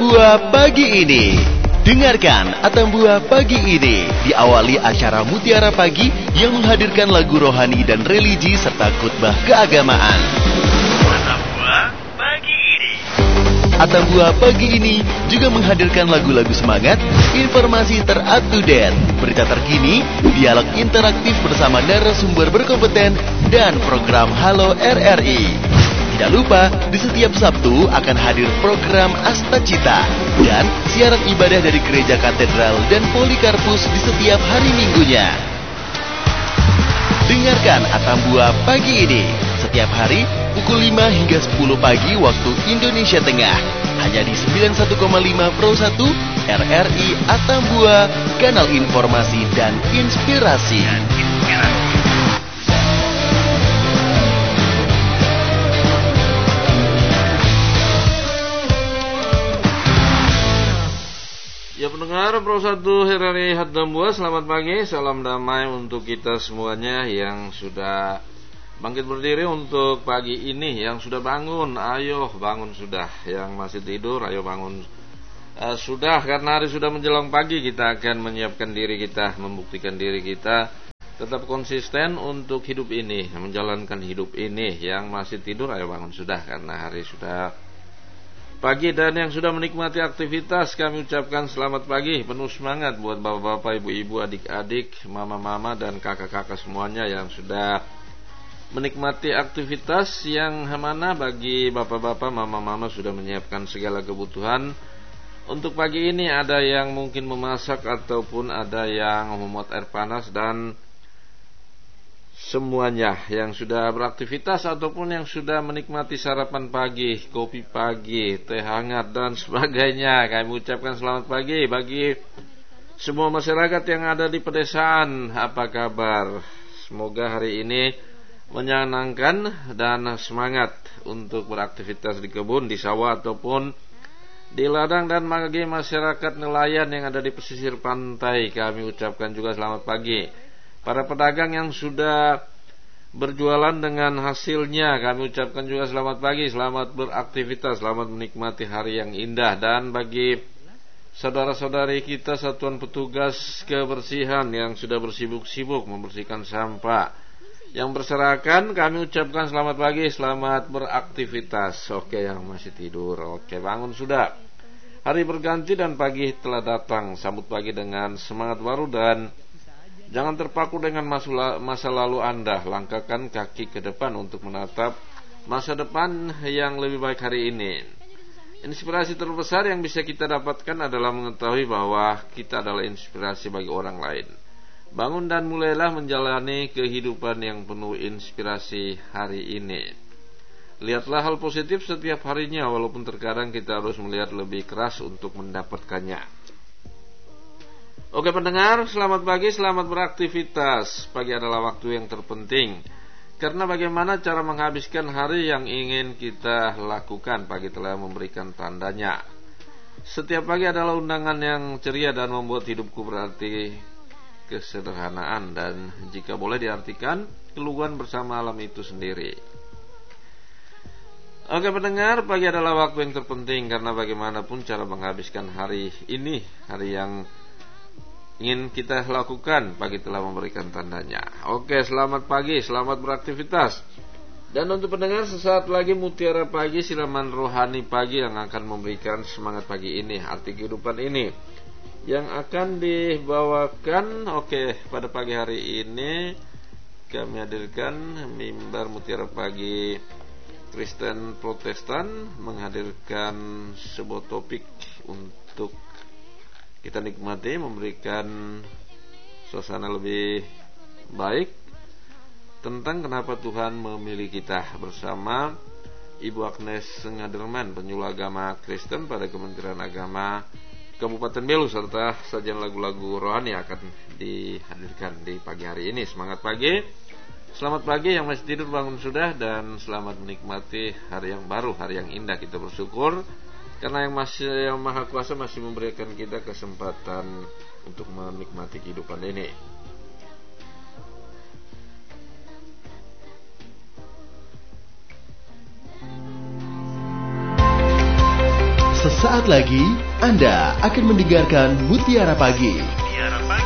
Atambua pagi ini. Dengarkan Atambua pagi ini diawali acara Mutiara Pagi yang menghadirkan lagu rohani dan religi serta khutbah keagamaan. Atambua pagi ini. Atambua pagi ini juga menghadirkan lagu-lagu semangat, informasi ter-up to date, berita terkini, dialog interaktif bersama narasumber berkompeten, dan program Halo RRI. Tidak lupa, di setiap Sabtu akan hadir program Asta Cita dan siaran ibadah dari Gereja Katedral dan Polikarpus di setiap hari Minggunya. Dengarkan Atambua pagi ini setiap hari pukul 5 hingga 10 pagi waktu Indonesia Tengah. Hanya di 91,5 Pro 1 RRI Atambua, kanal informasi dan inspirasi. Ya pendengar Pro 1 RRI Atambua, selamat pagi, salam damai untuk kita semuanya yang sudah bangkit berdiri untuk pagi ini. Yang sudah bangun, ayo bangun sudah. Yang masih tidur, ayo bangun sudah. Karena hari sudah menjelang pagi, kita akan menyiapkan diri kita, membuktikan diri kita tetap konsisten untuk hidup ini, menjalankan hidup ini. Yang masih tidur, ayo bangun sudah, karena hari sudah pagi. Dan yang sudah menikmati aktivitas, kami ucapkan selamat pagi, penuh semangat buat bapak-bapak, ibu-ibu, adik-adik, mama-mama, dan kakak-kakak semuanya yang sudah menikmati aktivitas. Yang mana bagi bapak-bapak, mama-mama sudah menyiapkan segala kebutuhan untuk pagi ini. Ada yang mungkin memasak ataupun ada yang memuat air panas, dan semuanya yang sudah beraktivitas ataupun yang sudah menikmati sarapan pagi, kopi pagi, teh hangat dan sebagainya, kami ucapkan selamat pagi. Bagi semua masyarakat yang ada di pedesaan, apa kabar? Semoga hari ini menyenangkan dan semangat untuk beraktivitas di kebun, di sawah ataupun di ladang. Dan bagi masyarakat nelayan yang ada di pesisir pantai, kami ucapkan juga selamat pagi. Para pedagang yang sudah berjualan dengan hasilnya, kami ucapkan juga selamat pagi, selamat beraktivitas, selamat menikmati hari yang indah. Dan bagi saudara-saudari kita satuan petugas kebersihan yang sudah bersibuk-sibuk membersihkan sampah, yang berserakan, kami ucapkan selamat pagi, selamat beraktivitas. Oke, yang masih tidur, oke, bangun sudah. Hari berganti dan pagi telah datang. Sambut pagi dengan semangat baru dan jangan terpaku dengan masa lalu Anda. Langkahkan kaki ke depan untuk menatap masa depan yang lebih baik hari ini. Inspirasi terbesar yang bisa kita dapatkan adalah mengetahui bahwa kita adalah inspirasi bagi orang lain. Bangun dan mulailah menjalani kehidupan yang penuh inspirasi hari ini. Lihatlah hal positif setiap harinya, walaupun terkadang kita harus melihat lebih keras untuk mendapatkannya. Oke pendengar, selamat pagi, selamat beraktivitas. Pagi adalah waktu yang terpenting, karena bagaimana cara menghabiskan hari yang ingin kita lakukan, pagi telah memberikan tandanya. Setiap pagi adalah undangan yang ceria dan membuat hidupku berarti kesederhanaan, dan jika boleh diartikan, keluhan bersama alam itu sendiri. Oke pendengar, pagi adalah waktu yang terpenting, karena bagaimanapun cara menghabiskan hari ini, hari yang ingin kita lakukan, pagi telah memberikan tandanya. Oke, selamat pagi, selamat beraktivitas. Dan untuk pendengar, sesaat lagi Mutiara Pagi, siraman rohani pagi yang akan memberikan semangat pagi ini, arti kehidupan ini, yang akan dibawakan. Oke, pada pagi hari ini kami hadirkan mimbar Mutiara Pagi Kristen Protestan, menghadirkan sebuah topik untuk kita nikmati, memberikan suasana lebih baik tentang kenapa Tuhan memilih kita, bersama Ibu Agnes Ngaderman, penyuluh agama Kristen pada Kementerian Agama Kabupaten Belu, serta sajian lagu-lagu rohani akan dihadirkan di pagi hari ini. Semangat pagi, selamat pagi yang masih tidur, bangun sudah, dan selamat menikmati hari yang baru, hari yang indah. Kita bersyukur karena yang Maha Kuasa masih memberikan kita kesempatan untuk menikmati kehidupan ini. Sesaat lagi Anda akan mendengarkan Mutiara Pagi.